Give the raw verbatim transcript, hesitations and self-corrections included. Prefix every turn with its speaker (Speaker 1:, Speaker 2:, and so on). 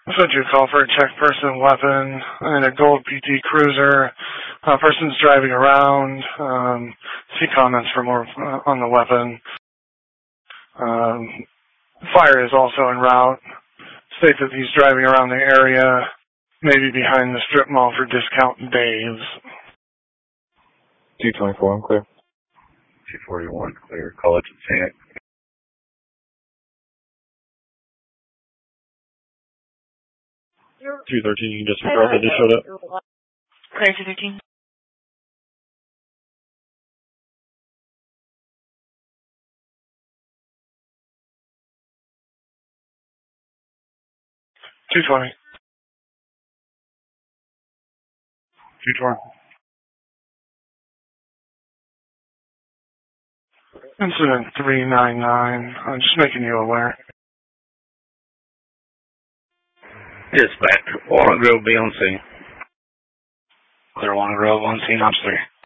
Speaker 1: Sent you a call for a checked person, weapon, and a gold P T Cruiser. Uh, person's driving around. Um, see comments for more uh, on the weapon. Um, fire is also en route. State that he's driving around the area, maybe behind the strip mall for Discount Dave's.
Speaker 2: two twenty-four, I'm clear.
Speaker 3: two forty-one, clear. Call it to Phoenix.
Speaker 2: two thirteen, you can disregard that just showed up.
Speaker 4: Clear two thirteen.
Speaker 1: two twenty. two twenty. Incident three nine nine. I'm just making you aware.
Speaker 3: Dispatch, Walnut Grove, be on scene. Clear Walnut Grove, on scene, I'm three.